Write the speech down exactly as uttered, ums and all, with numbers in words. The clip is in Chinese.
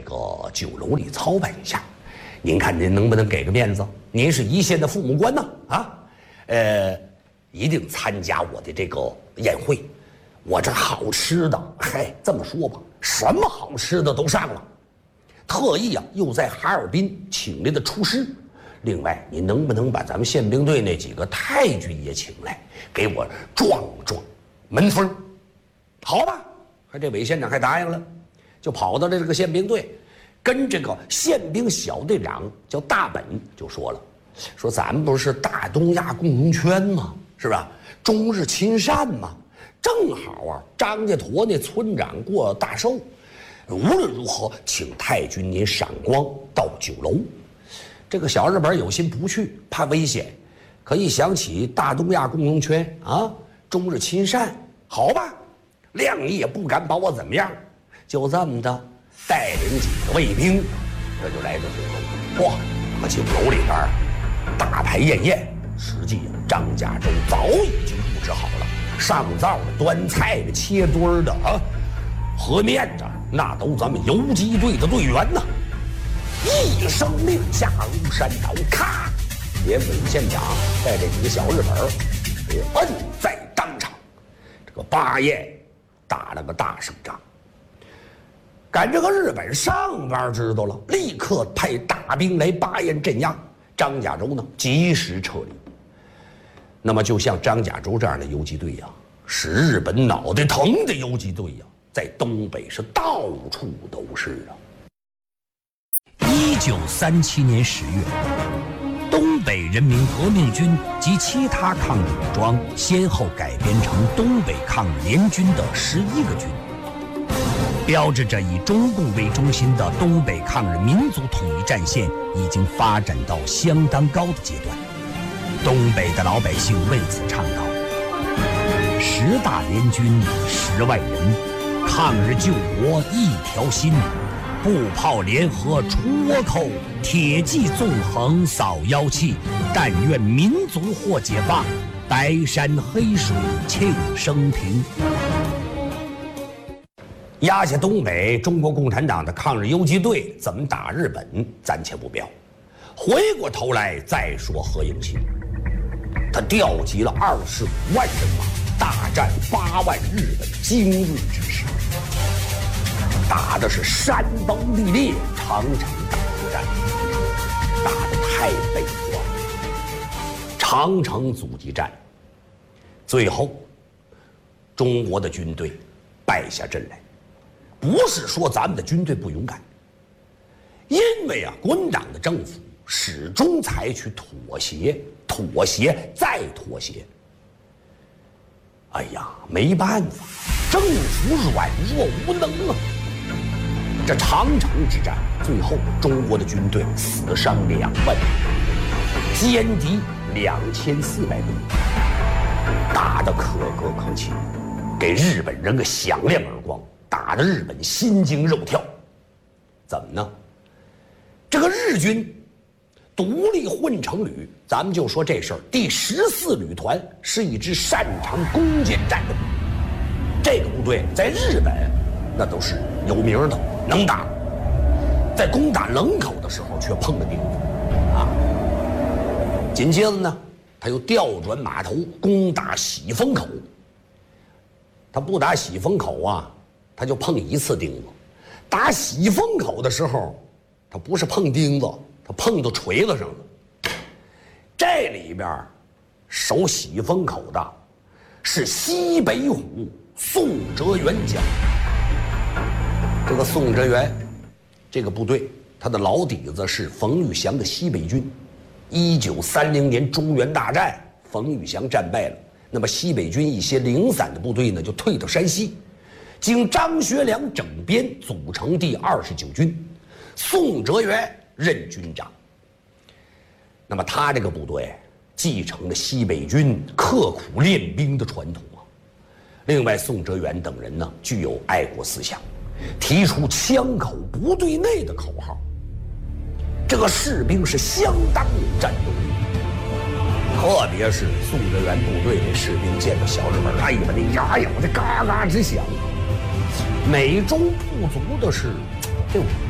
个酒楼里操办一下。您看您能不能给个面子？您是一线的父母官呢，啊，呃，一定参加我的这个宴会。我这好吃的，嗨，这么说吧，什么好吃的都上了。特意啊，又在哈尔滨请来的厨师。另外，你能不能把咱们宪兵队那几个太军也请来，给我壮壮门风？好吧，还这韦县长还答应了，就跑到了这个宪兵队，跟这个宪兵小队长叫大本就说了，说咱们不是大东亚共荣圈吗？是吧？中日亲善嘛，正好啊，张家坨那村长过大寿，无论如何，请太君您赏光到酒楼。这个小日本有心不去，怕危险，可一想起大东亚共荣圈啊，中日亲善，好吧，谅你也不敢把我怎么样，就这么的带领几个卫兵，这就来到酒楼。哇，这个酒楼里边大排宴宴，实际张家洲早已经布置好了，上灶的、端菜的、切墩儿的啊，和面的，那都咱们游击队的队员呢。一声令下，如山倒，咔！连韦县长带这几个小日本也摁在当场。这个巴彦打了个大胜仗。赶这个日本上边知道了，立刻派大兵来巴彦镇压。张家洲呢，及时撤离。那么，就像张家洲这样的游击队呀、啊，使日本脑袋疼的游击队呀、啊，在东北是到处都是啊。 一九三七年十月，东北人民革命军及其他抗日武装先后改编成东北抗日联军的十一个军，标志着以中共为中心的东北抗日民族统一战线已经发展到相当高的阶段。东北的老百姓为此倡导：十大联军十万人，抗日救国一条心。步炮联合除倭寇，铁骑纵横扫妖气。但愿民族获解放，白山黑水庆生平。 压下东北，中国共产党的抗日游击队怎么打日本，暂且不表。回过头来再说何应钦，他调集了二十五万人马，大战八万日本精锐之师。打的是山崩地裂，长城大作战，打得太悲壮。长城阻击战，最后中国的军队败下阵来。不是说咱们的军队不勇敢，因为啊，国民党的政府始终采取妥协、妥协再妥协。哎呀，没办法，政府软弱无能啊。这长城之战，最后中国的军队死伤两万，歼敌两千四百多，打得可歌可泣，给日本人个响亮耳光，打得日本心惊肉跳。怎么呢？这个日军独立混成旅，咱们就说这事儿，第十四旅团是一支擅长攻坚战的部队，这个部队在日本那都是有名的，能打。在攻打冷口的时候却碰了钉子啊！紧接着呢，他又调转马头攻打喜峰口。他不打喜峰口啊，他就碰一次钉子；打喜峰口的时候，他不是碰钉子，他碰到锤子上了。这里边守喜峰口的是西北虎宋哲元将。这个宋哲元这个部队，他的老底子是冯玉祥的西北军。一九三零年中原大战，冯玉祥战败了，那么西北军一些零散的部队呢，就退到山西，经张学良整编，组成第二十九军，宋哲元任军长。那么他这个部队继承了西北军刻苦练兵的传统啊。另外，宋哲元等人呢，具有爱国思想，提出枪口不对内的口号，这个士兵是相当有战斗力。特别是宋哲元部队这士兵见到小日本，哎呀，那牙咬的嘎嘎直响。美中不足的是，这